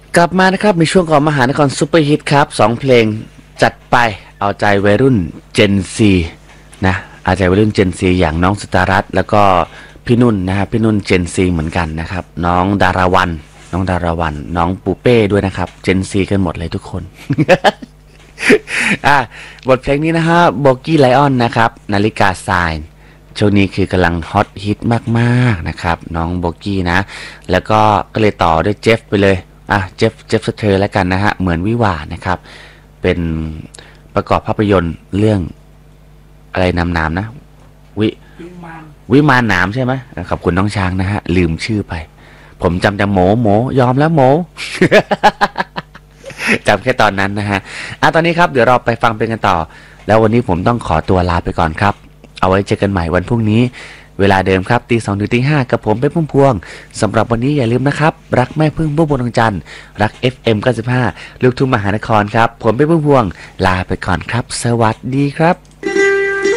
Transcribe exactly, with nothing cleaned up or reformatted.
กลับมานะครับในช่วงของมหานครซุปเปอร์ฮิตครับสองเพลงจัดไปเอาใจวัยรุ่น Gen Z นะเอาใจวัยรุ่น Gen Z อย่างน้องสุตารัตน์แล้วก็พี่นุ่นนะครับพี่นุ่น Gen Z เหมือนกันนะครับน้องดาราวันน้องดาราวันน้องปูเป้ด้วยนะครับ Gen Z กันหมดเลยทุกคน อ่ะบทเพลงนี้นะฮะโบกี้ไลออนนะครับนาฬิกาทรายช่วงนี้คือกำลังฮอตฮิตมากๆนะครับน้องโบกี้นะแล้วก็ก็เลยต่อด้วยเจฟไปเลยอ่ะเจฟเจฟสเตอร์แล้วกันนะฮะเหมือนวิวาห์นะครับเป็นประกอบภาพยนตร์เรื่องอะไรนามนามนะวิวิมานหนามใช่ไหมขอบคุณน้องช้างนะฮะลืมชื่อไปผมจำแต่โมโมยอมแล้วโม จำแค่ตอนนั้นนะฮะอ่ะตอนนี้ครับเดี๋ยวเราไปฟังเพลงกันต่อแล้ววันนี้ผมต้องขอตัวลาไปก่อนครับเอาไว้เจอกันใหม่วันพรุ่งนี้เวลาเดิมครับตีสองถึงตีห้ากับผมเป็นพุ่มพวงสำหรับวันนี้อย่าลืมนะครับรักแม่พึ่งบุบลดวงจันทร์รัก เอฟ เอ็ม เก้าสิบห้าลูกทุ่งมหานครครับผมเป็นพุ่มพวงลาไปก่อนครับสวัสดีครับ